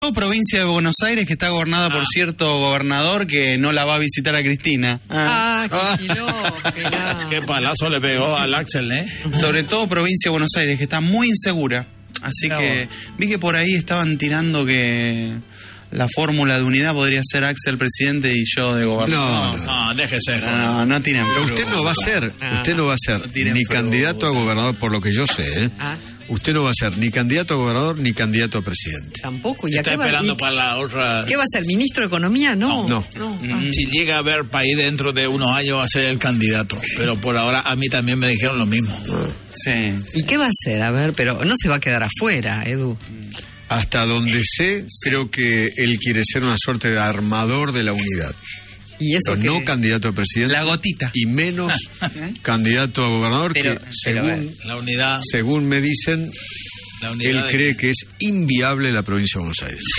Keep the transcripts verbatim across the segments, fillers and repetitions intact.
Provincia de Buenos Aires, que está gobernada ah. por cierto gobernador que no la va a visitar a Cristina. Ah, ah qué chiló, qué palazo le pegó al Axel, ¿eh? Sobre todo provincia de Buenos Aires, que está muy insegura. Así no, que vi que por ahí estaban tirando que la fórmula de unidad podría ser Axel presidente y yo de gobernador. No, no, no déjese. No, no, no tienen. Pero usted no va a ser, usted no va a ser no ni candidato a gobernador, por lo que yo sé, ¿eh? Ah. Usted no va a ser ni candidato a gobernador ni candidato a presidente. Tampoco. ¿Y está esperando va, para la otra? ¿Qué va a ser? ¿Ministro de Economía? No. No. no. no. Mm. Si llega a haber país dentro de unos años va a ser el candidato. Pero por ahora a mí también me dijeron lo mismo. Sí. ¿Y qué va a hacer? A ver, pero no se va a quedar afuera, Edu. Hasta donde sé, creo que él quiere ser una suerte de armador de la unidad. ¿Y eso pero no candidato a presidente. La gotita. Y menos candidato a gobernador, pero, que según, la unidad, según me dicen, él cree que es inviable la provincia de Buenos Aires.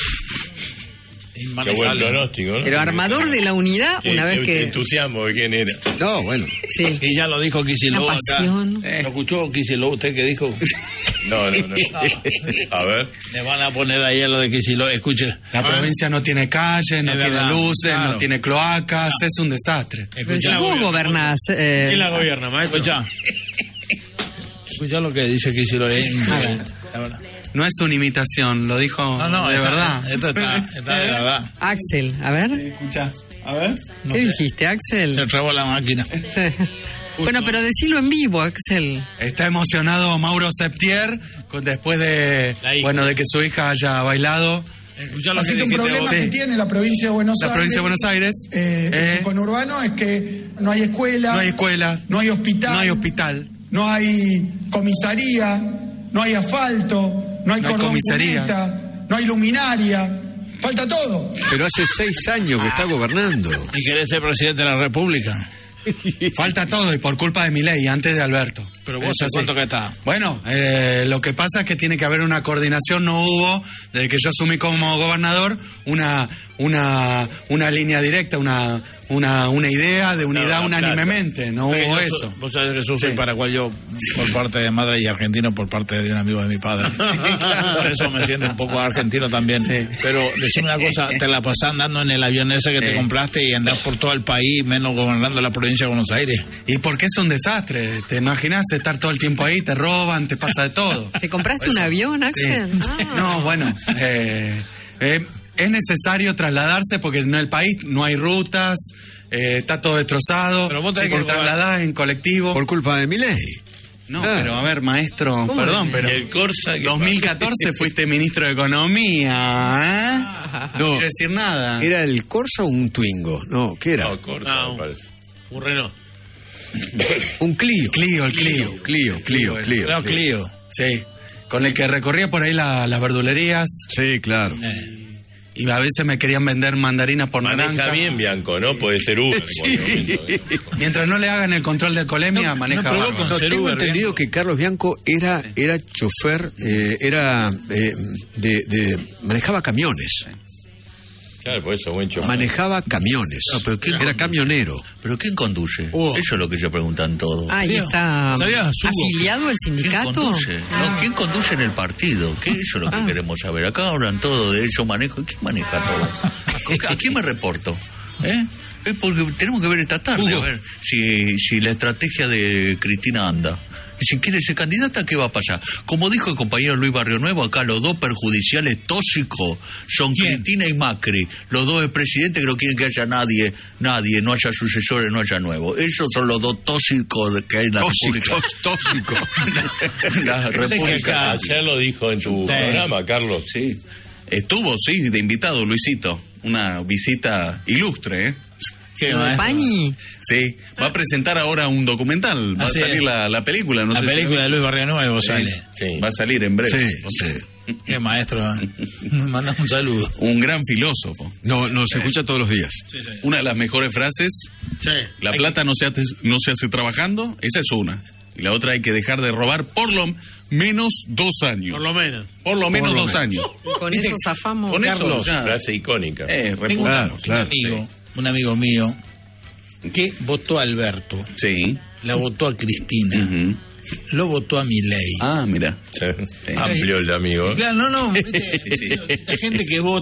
Qué buen pronóstico, ¿no? Pero armador de la unidad, qué, una vez qué, que... Qué entusiasmo de quién era. No, bueno. Sí. Y ya lo dijo Kicillof acá. Eh. ¿Lo escuchó Kicillof usted que dijo? No, no, no. A ver. Le van a poner ahí a lo de Kicillof. Escuche. La provincia no tiene calles, no tiene luces, claro. no tiene cloacas. No. Es un desastre. Pero si vos gobernás... Eh... ¿Quién la gobierna, maestro? Escucha. Escucha lo que dice Kicillof. No es una imitación, lo dijo no, no, de esta, verdad. Esto está, está de verdad. Axel, a ver. Sí, escucha, a ver. ¿Qué no dijiste, Axel? Se trabó la máquina. Sí. Bueno, pero decilo en vivo, Axel. Está emocionado Mauro Septier con, después de bueno de que su hija haya bailado. Así que un problema sí. que tiene la provincia de Buenos la Aires. La provincia de Buenos Aires. Eh, eh, el conurbano es que no hay escuela. No hay escuela. No hay hospital. No hay hospital. No hay comisaría. No hay asfalto. No hay, no hay cordón cuneta, no hay luminaria, falta todo. Pero hace seis años que está gobernando. ¿Y querés ser presidente de la República? Falta todo y por culpa de Milei, antes de Alberto. Pero vos ¿sabés cuánto que está? Bueno, eh, lo que pasa es que tiene que haber una coordinación, no hubo, desde que yo asumí como gobernador, una una una línea directa, una una una idea de unidad no, unánimemente, no o sea, hubo yo, eso. Vos sabés que yo soy sí. paraguayo por parte de madre y argentino por parte de un amigo de mi padre. Claro. Por eso me siento un poco argentino también. Sí. Pero decime una cosa, te la pasás andando en el avión ese que sí. te compraste y andás por todo el país, menos gobernando la provincia de Buenos Aires. ¿Y por qué es un desastre? ¿Te imaginas estar todo el tiempo ahí? Te roban, te pasa de todo. ¿Te compraste un avión, Axel? Sí. Ah. No, bueno, eh, eh, es necesario trasladarse porque en el país no hay rutas, eh, está todo destrozado. Pero vos tenés se que trasladás en colectivo. Por culpa de Milei. No, ah. pero a ver, maestro, perdón, pero el Corsa dos mil catorce fuiste ministro de Economía, ¿eh? No, no quiero decir nada. ¿Era el Corsa o un Twingo? No, ¿qué era? No, Corsa, no, me parece. Un Renault. Un Clio. Clio, el Clio. Clio, Clio, Clio. Clio, Clio. Clio. Sí, con el que recorría por ahí la, las verdulerías. Sí, claro. Eh. Y a veces me querían vender mandarinas por maneja naranja. Bien, Bianco, ¿no? Sí. Puede ser Uber. Sí. Mientras no le hagan el control de alcoholemia, no, maneja no, con no, tengo Uber, entendido Bianco. Que Carlos Bianco era, era chofer, eh, era eh, de, de manejaba camiones. Claro, por eso, buen chofer. Manejaba camiones. No, pero ¿quién era conduce? Camionero. ¿Pero quién conduce? Oh. Eso es lo que se preguntan todos. Ahí está. ¿Afiliado al sindicato? ¿Quién conduce? Ah. No, ¿quién conduce en el partido? ¿Qué? Eso es lo que ah. queremos saber. Acá hablan todo de eso, manejo. ¿Quién maneja todo? ¿A quién me reporto? ¿Eh? Es porque tenemos que ver esta tarde, Hugo. A ver si, si la estrategia de Cristina anda. Si quiere ser candidata, ¿qué va a pasar? Como dijo el compañero Luis Barrio Nuevo, acá los dos perjudiciales tóxicos son ¿quién? Cristina y Macri. Los dos presidentes que no quieren que haya nadie, nadie, no haya sucesores, no haya nuevos. Esos son los dos tóxicos que hay en la tóxicos, República. Tóxicos, la, la República. Ayer lo dijo en su sí. programa, Carlos. Sí. Estuvo, sí, de invitado, Luisito. Una visita ilustre, ¿eh? ¿De Pañi? Sí, va a presentar ahora un documental, va Así a salir la, la película. No la sé película si de Luis Barrio Nuevo sí, sale. Sí. Va a salir en breve. Sí, sí. Qué maestro, nos mandas un saludo. Un gran filósofo. No, nos sí. escucha todos los días. Sí, sí. Una de las mejores frases, sí. la plata no se, hace, no se hace trabajando, esa es una. Y la otra, hay que dejar de robar por lo menos dos años. Por lo menos. Por lo menos por lo dos menos. años. Con eso zafamos. Con Carlos, eso, ya. frase icónica. Eh, Tengo claro, claro, un amigo, sí. un amigo mío que votó a Alberto. Sí. La votó a Cristina. Uh-huh. lo votó a Milei. Ah, mira. Amplio el de amigo. Claro, no, no, viste, hay gente que vota